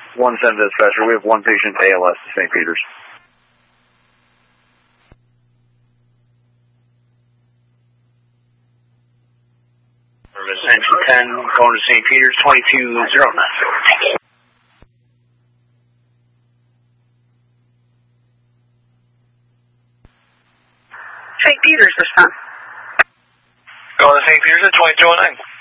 1-7 dispatcher, we have one patient ALS to St. Peter's. Central 10, going to St. Peter's, 2209. St. Peter's, respond. Going to St. Peter's at 2209.